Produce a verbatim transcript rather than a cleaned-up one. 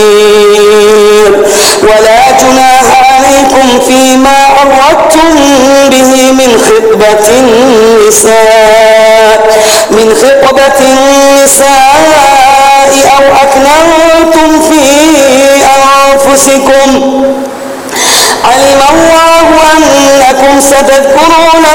ولا جناح عليكم فيما عرضتم به من خطبة النساء من خطبة النساء أو أكننتم في أنفسكم علم الله أنكم ستذكرون